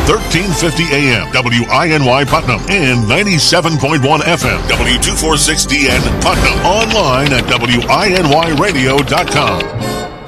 1350 AM, WINY Putnam, and 97.1 FM, W246DN Putnam. Online at WINYradio.com.